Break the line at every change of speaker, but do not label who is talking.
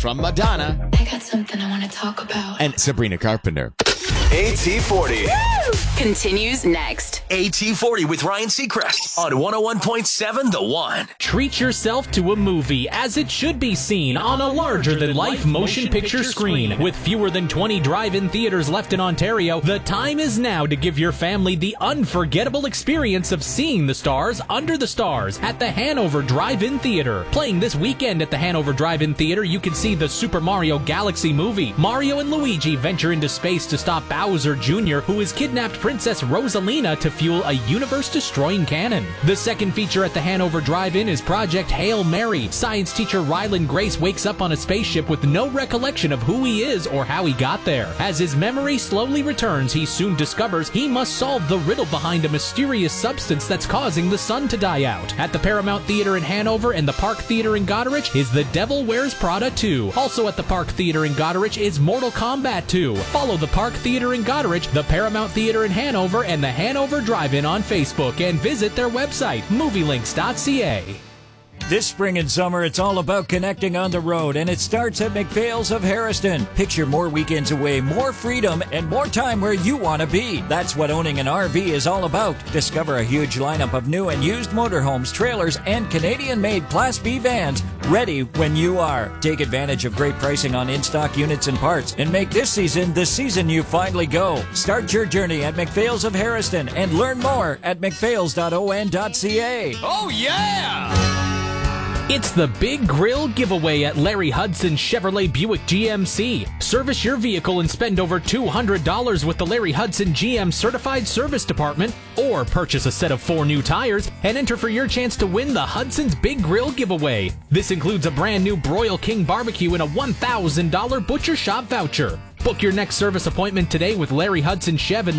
from Madonna
I got something I want to talk about.
and Sabrina Carpenter.
AT40.
Continues next.
AT40 with Ryan Seacrest on 101.7 The One.
Treat yourself to a movie as it should be seen on a larger-than-life motion picture screen. With fewer than 20 drive-in theaters left in Ontario, the time is now to give your family the unforgettable experience of seeing the stars under the stars at the Hanover Drive-In Theater. Playing this weekend at the Hanover Drive-In Theater, you can see the Super Mario Galaxy movie. Mario and Luigi venture into space to stop Bowser Jr., who has kidnapped Princess Rosalina to fuel a universe-destroying cannon. The second feature at the Hanover Drive-In is Project Hail Mary. Science teacher Ryland Grace wakes up on a spaceship with no recollection of who he is or how he got there. As his memory slowly returns, he soon discovers he must solve the riddle behind a mysterious substance that's causing the sun to die out. At the Paramount Theater in Hanover and the Park Theater in Goderich is The Devil Wears Prada 2. Also at the Park Theater in Goderich is Mortal Kombat 2. Follow the Park Theater in Goderich, the Paramount Theater in Hanover, and the Hanover Drive-In on Facebook, and visit their website, movielinks.ca.
This spring and summer, it's all about connecting on the road, and it starts at McPhail's of Harrison. Picture more weekends away, more freedom, and more time where you want to be. That's what owning an RV is all about. Discover a huge lineup of new and used motorhomes, trailers, and Canadian-made Class B vans ready when you are. Take advantage of great pricing on in-stock units and parts, and make this season the season you finally go. Start your journey at McPhail's of Harrison and learn more at mcphails.on.ca.
Oh, yeah!
It's the Big Grill Giveaway at Larry Hudson Chevrolet Buick GMC. Service your vehicle and spend over $200 with the Larry Hudson GM Certified Service Department, or purchase a set of 4 new tires and enter for your chance to win the Hudson's Big Grill Giveaway. This includes a brand new Broil King barbecue and a $1,000 Butcher Shop voucher. Book your next service appointment today with Larry Hudson Chev.